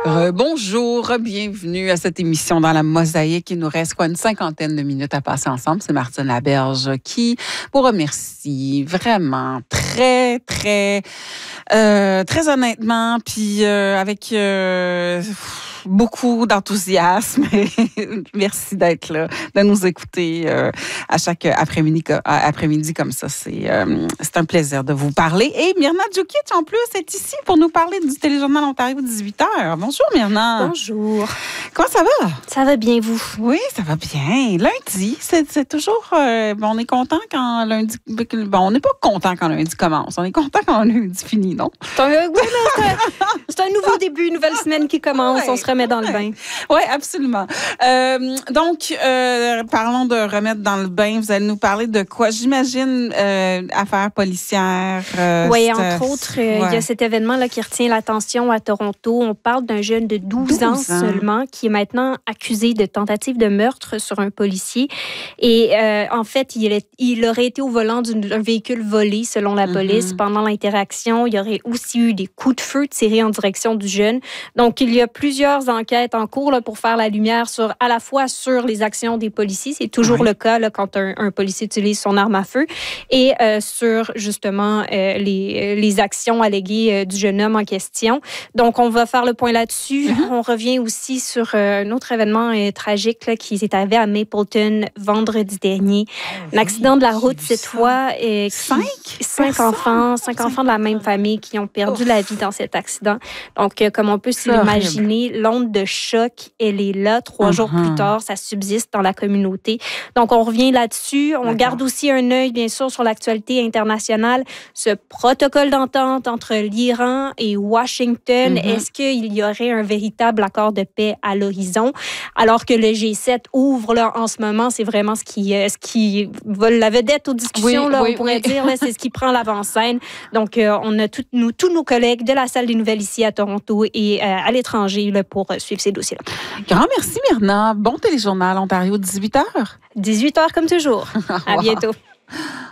Bonjour, bienvenue à cette émission dans la Mosaïque. Il nous reste une 50aine de minutes à passer ensemble. C'est Martine Laberge qui vous remercie vraiment très honnêtement, puis avec beaucoup d'enthousiasme. Merci d'être là, de nous écouter à chaque après-midi comme ça. C'est un plaisir de vous parler. Et Myrna Djoukitch, en plus, est ici pour nous parler du Téléjournal Ontario 18h. Bonjour, Myrna. Bonjour. Comment ça va? Ça va bien, vous? Oui, ça va bien. Lundi, c'est toujours... on est content quand lundi... Bon, on n'est pas content quand lundi commence. On est content quand lundi finit, non? C'est un nouveau début, une nouvelle semaine qui commence. Ouais, on se remet dans le bain. Oui, absolument. Donc, parlons de remettre dans le bain. Vous allez nous parler de quoi? J'imagine affaires policières. Oui, entre autres, il y a cet événement-là qui retient l'attention à Toronto. On parle d'un jeune de 12 ans seulement qui est maintenant accusé de tentative de meurtre sur un policier. Et en fait, il aurait été au volant d'un véhicule volé, selon la police. Pendant l'interaction, il y aurait aussi eu des coups de feu tirés en direction du jeune. Donc, il y a plusieurs enquêtes en cours là, pour faire la lumière à la fois sur les actions des policiers. C'est toujours le cas là, quand un policier utilise son arme à feu. Et sur, justement, les actions alléguées du jeune homme en question. Donc, on va faire le point là-dessus. On revient aussi sur un autre événement tragique là, qui s'est arrivé à Mapleton vendredi dernier. Un accident de la route cette fois. Cinq enfants de la même famille qui ont perdu la vie dans cet accident. Donc, comme on peut s'imaginer, l'onde de choc, elle est là 3 jours plus tard. Ça subsiste dans la communauté. Donc, on revient là-dessus. On garde aussi un œil, bien sûr, sur l'actualité internationale. Ce protocole d'entente entre l'Iran et Washington, est-ce qu'il y aurait un véritable accord de paix à l'horizon? Alors que le G7 ouvre là, en ce moment, c'est vraiment ce qui vole la vedette aux discussions, on pourrait dire. Là, c'est ce qui prend l'avant-scène. Donc, on a tous nos collègues de la salle des nouvelles ici à Toronto et à l'étranger là, pour suivre ces dossiers-là. Grand merci, Myrna. Bon Téléjournal Ontario, 18h. 18h comme toujours. À bientôt.